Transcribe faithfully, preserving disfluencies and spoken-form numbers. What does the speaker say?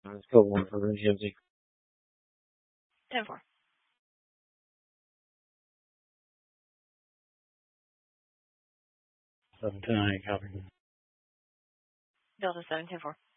Let's go one for G M Z. ten four. seven ten, I copy. Delta seven ten four.